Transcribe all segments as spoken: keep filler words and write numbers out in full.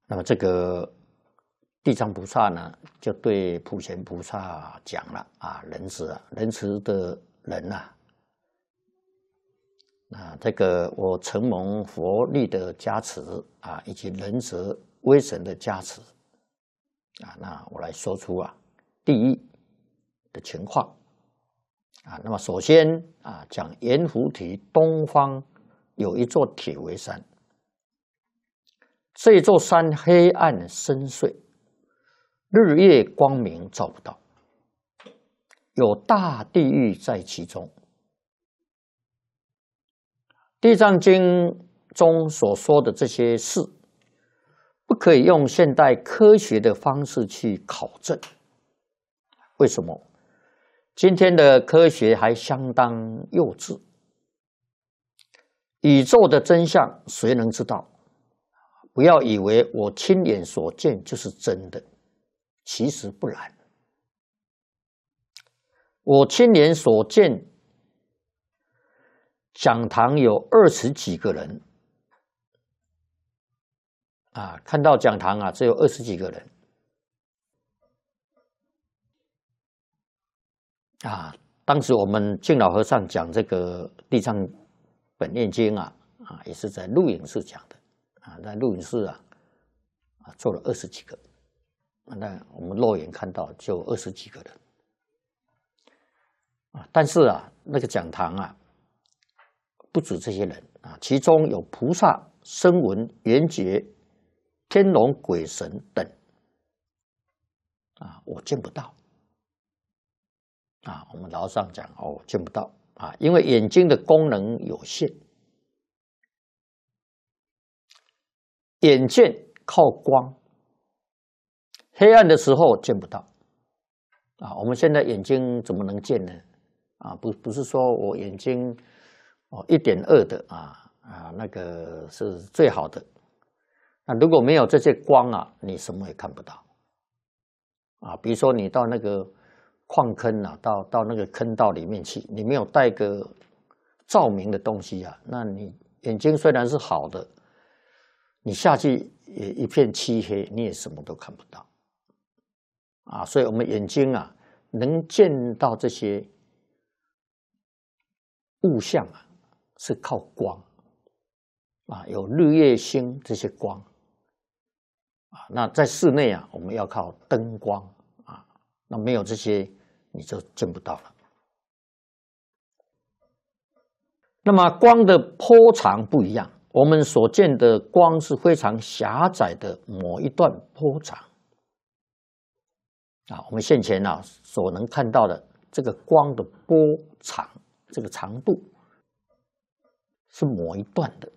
那么这个地藏菩萨呢，就对普贤菩萨讲了啊，仁慈啊，仁慈的人呐、啊。啊，这个我承蒙佛力的加持啊，以及仁慈威神的加持啊，那我来说出啊第一的情况啊。那么首先啊，讲盐湖提东方有一座铁围山，这座山黑暗深邃，日夜光明照不到，有大地狱在其中。地藏经中所说的这些事，不可以用现代科学的方式去考证。为什么？今天的科学还相当幼稚。宇宙的真相谁能知道？不要以为我亲眼所见就是真的，其实不然。我亲眼所见，讲堂有二十几个人啊，看到讲堂啊，只有二十几个人啊。当时我们净老和尚讲这个《地藏本愿经》啊，啊，也是在录影室讲的啊，在录影室啊，啊，坐了二十几个，那我们肉眼看到就二十几个人啊。但是啊，那个讲堂啊，不止这些人啊，其中有菩萨、声闻、缘觉、天龙、鬼神等啊，我见不到啊。我们老和尚讲哦，我见不到啊，因为眼睛的功能有限，眼见靠光，黑暗的时候见不到啊。我们现在眼睛怎么能见呢？啊，不不是说我眼睛哦一点二的啊啊那个是最好的。那如果没有这些光啊，你什么也看不到啊。比如说你到那个矿坑啊，到到那个坑道里面去，你没有带个照明的东西啊，那你眼睛虽然是好的，你下去也一片漆黑，你也什么都看不到啊。所以我们眼睛啊，能见到这些物象啊，是靠光啊，有日月星这些光啊。那在室内啊，我们要靠灯光啊，那没有这些你就见不到了。那么光的波长不一样，我们所见的光是非常狭窄的某一段波长啊。我们现前啊所能看到的这个光的波长，这个长度是某一段的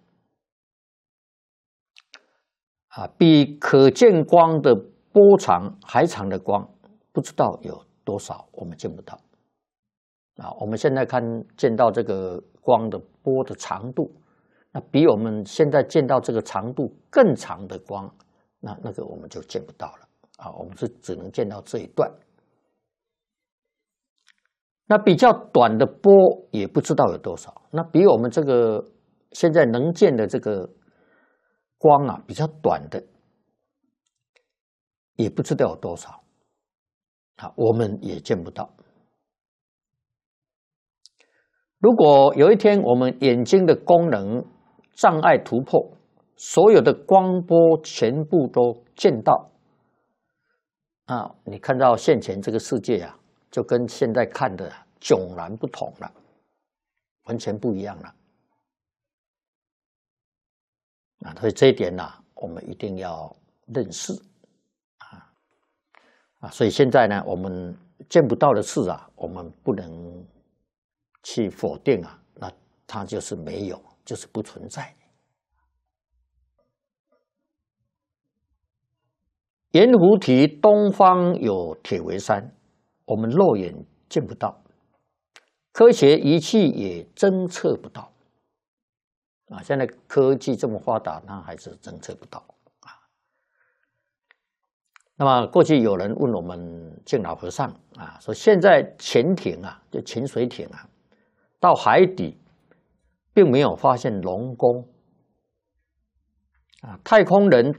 啊，比可见光的波长还长的光，不知道有多少，我们见不到啊。我们现在看见到这个光的波的长度，那比我们现在见到这个长度更长的光，那那个我们就见不到了啊。我们是只能见到这一段。那比较短的波也不知道有多少，那比我们这个现在能见的这个光啊比较短的，也不知道有多少啊，我们也见不到。如果有一天我们眼睛的功能障碍突破，所有的光波全部都见到啊，你看到现前这个世界啊，就跟现在看的迥然不同了，完全不一样了啊。所以这一点呢、啊，我们一定要认识啊啊。所以现在呢，我们见不到的事啊，我们不能去否定啊，那它就是没有，就是不存在。盐湖提东方有铁围山，我们肉眼见不到，科学仪器也侦测不到啊。现在科技这么发达，它还是侦测不到啊。那么过去有人问我们净老和尚啊，说现在潜艇啊，就潜水艇啊，到海底并没有发现龙宫啊，太空人